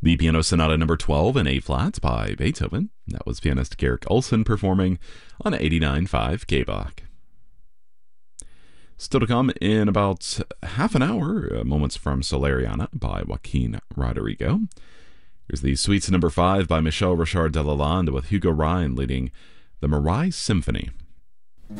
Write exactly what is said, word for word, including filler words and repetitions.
The Piano Sonata number twelve in A-flat by Beethoven. That was pianist Garrick Olson performing on eighty-nine point five K B A C. Still to come in about half an hour, uh, Moments from Solariana by Joaquin Rodrigo. Here's the Suites number five by Michel Richard Delalande with Hugo Rhine leading the Marais Symphony.